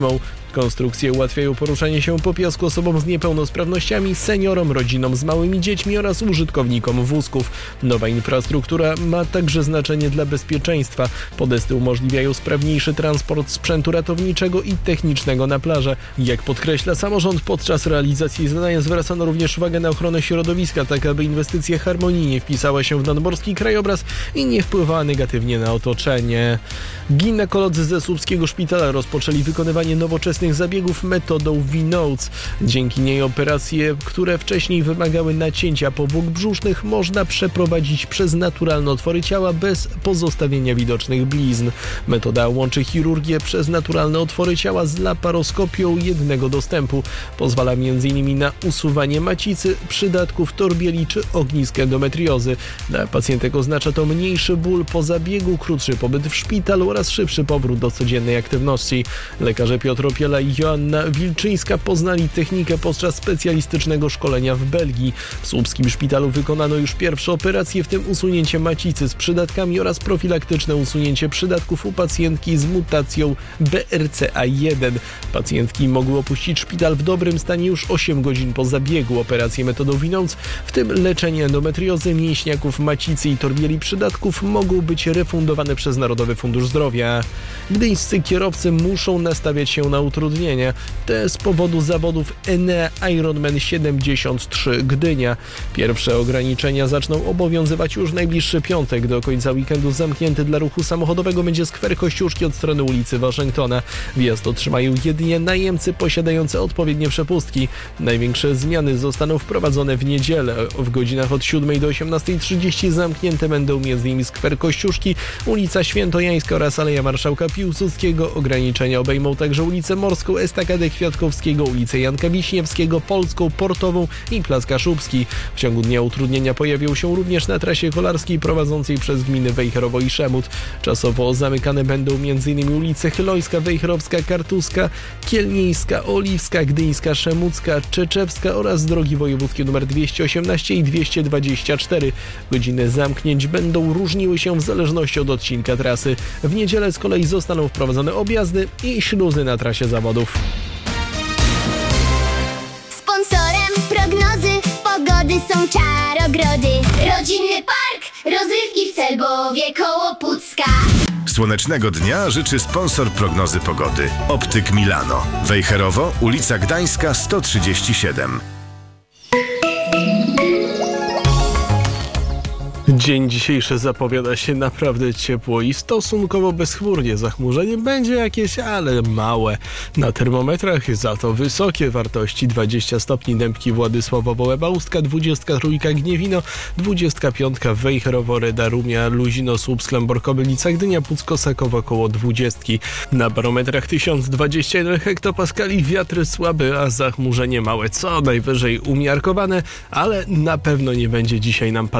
Konstrukcje ułatwiają poruszanie się po piasku osobom z niepełnosprawnościami, seniorom, rodzinom z małymi dziećmi oraz użytkownikom wózków. Nowa infrastruktura ma także znaczenie dla bezpieczeństwa. Podesty umożliwiają sprawniejszy transport sprzętu ratowniczego i technicznego na plażę. Jak podkreśla samorząd, podczas realizacji zadania zwracano również uwagę na ochronę środowiska, tak aby inwestycja harmonijnie wpisała się w nadmorski krajobraz i nie wpływała negatywnie na otoczenie. Ginekolodzy ze Słupskiego Szpitala rozpoczęli wykonywanie nowoczesnych zabiegów metodą V-Notes. Dzięki niej operacje, które wcześniej wymagały nacięcia powłok brzusznych, można przeprowadzić przez naturalne otwory ciała bez pozostawienia widocznych blizn. Metoda łączy chirurgię przez naturalne otwory ciała z laparoskopią jednego dostępu. Pozwala m.in. na usuwanie macicy, przydatków, torbieli czy ognisk endometriozy. Dla pacjentek oznacza to mniejszy ból po zabiegu, krótszy pobyt w szpitalu oraz szybszy powrót do codziennej aktywności. Lekarze Piotr Opiela i Joanna Wilczyńska poznali technikę podczas specjalistycznego szkolenia w Belgii. W Słupskim Szpitalu wykonano już pierwsze operacje, w tym usunięcie macicy z przydatkami oraz profilaktyczne usunięcie przydatków u pacjentki z mutacją BRCA1. Pacjentki mogły opuścić szpital w dobrym stanie już 8 godzin po zabiegu. Operacje metodą V-Notes, w tym leczenie endometriozy, mięśniaków, macicy i torbieli przydatków, mogą być refundowane przez Narodowy Fundusz Zdrowia. Gdyńscy kierowcy muszą nastawiać się na utrudnienia. Te z powodu zawodów Enea Ironman 73 Gdynia. Pierwsze ograniczenia zaczną obowiązywać już najbliższy piątek. Do końca weekendu zamknięty dla ruchu samochodowego będzie skwer Kościuszki od strony ulicy Waszyngtona. Wjazd otrzymają jedynie najemcy posiadający odpowiednie przepustki. Największe zmiany zostaną wprowadzone w niedzielę. W godzinach od 7 do 18:30 zamknięte będą m.in. skwer Kościuszki, ulica Świętojańska oraz Aleja Marszałka Piłsudskiego. Ograniczenia obejmą także ulicę Morską, Estakadę Kwiatkowskiego, ulicę Janka Wiśniewskiego, Polską, Portową i Plac Kaszubski. W ciągu dnia utrudnienia pojawią się również na trasie kolarskiej prowadzącej przez gminy Wejherowo i Szemut. Czasowo zamykane będą m.in. ulice Chylońska, Wejherowska, Kartuska, Kielnieńska, Oliwska, Gdyńska, Szemucka, Czeczewska oraz drogi wojewódzkie nr 218 i 224. Godziny zamknięć będą różniły się w zależności od odcinka trasy. W niedzielę z kolei zostaną wprowadzone objazdy i śluzy na trasie zawodów. Sponsorem prognozy pogody są Czarogrody. Rodzinny park rozrywki w Celbowie koło Pucka. Słonecznego dnia życzy sponsor prognozy pogody. Optyk Milano. Wejherowo, ulica Gdańska 137. Dzień dzisiejszy zapowiada się naprawdę ciepło i stosunkowo bezchmurnie. Zachmurzenie będzie jakieś, ale małe. Na termometrach za to wysokie wartości. 20 stopni Dębki, Władysławowo, Łeba, Ustka, 23 Gniewino, 25 Wejherowo, Reda, Rumia, Luzino, Słupsk, Lębork, Kobylica, Gdynia, Pucko, Sakowo koło 20. Na barometrach 1021 hektopaskali, wiatry słabe, a zachmurzenie małe, co najwyżej umiarkowane, ale na pewno nie będzie dzisiaj nam padać